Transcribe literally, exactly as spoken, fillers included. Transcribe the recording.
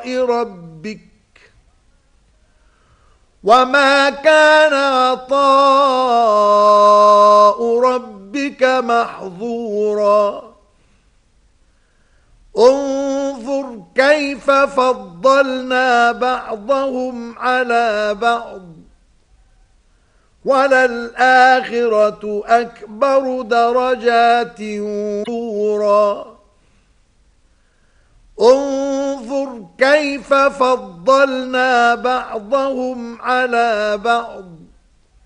ربك وما كان عطاء ربك محظورا انظر كيف فضلنا بعضهم على بعض وللآخرة أكبر درجات ونورا انظر كيف فضلنا بعضهم على بعض